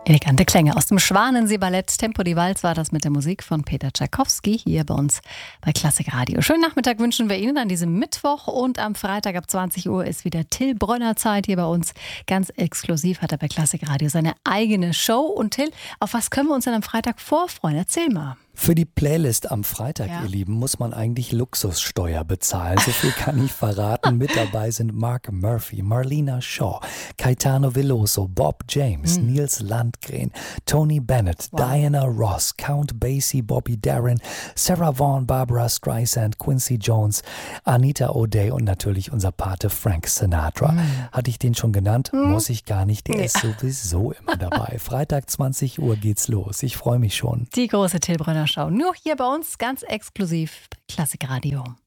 Elegante Klänge aus dem Schwanensee-Ballett. Tempo di Walz war das mit der Musik von Peter Tschaikowski hier bei uns bei Klassik Radio. Schönen Nachmittag wünschen wir Ihnen an diesem Mittwoch und am Freitag ab 20 Uhr ist wieder Till Brönner Zeit hier bei uns. Ganz exklusiv hat er bei Klassik Radio seine eigene Show. Und Till, auf was können wir uns denn am Freitag vorfreuen? Erzähl mal. Für die Playlist am Freitag, Ja. ihr Lieben, muss man eigentlich Luxussteuer bezahlen. So viel kann ich verraten. Mit dabei sind Mark Murphy, Marlena Shaw, Caetano Veloso, Bob James, Niels Landgren, Tony Bennett, Diana Ross, Count Basie, Bobby Darin, Sarah Vaughan, Barbara Streisand, Quincy Jones, Anita O'Day und natürlich unser Pate Frank Sinatra. Hatte ich den schon genannt? Muss ich gar nicht. Der ist sowieso immer dabei. Freitag 20 Uhr geht's los. Ich freue mich schon. Die große Till Brönner Show. Nur hier bei uns ganz exklusiv bei Klassik Radio.